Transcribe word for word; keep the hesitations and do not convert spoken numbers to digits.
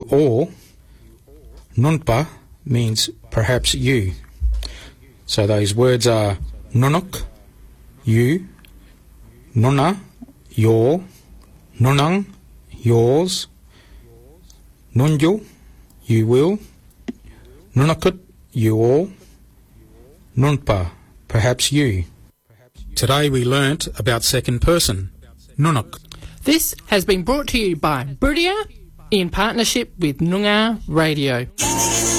or. Nunpa means perhaps you. So those words are nunuk, you, nuna, your, nunang, yours, nunju, you will, nunakut, you all, nunpa, perhaps you. Today we learnt about second person, nunuk. This has been brought to you by Buriya in partnership with Noongar Radio.